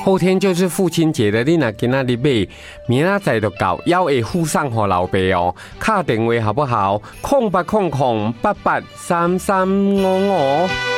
后天就是父亲节了，你若今仔日买，明仔载就到，还会附送给老爸哦。打电话好不好？0800883355。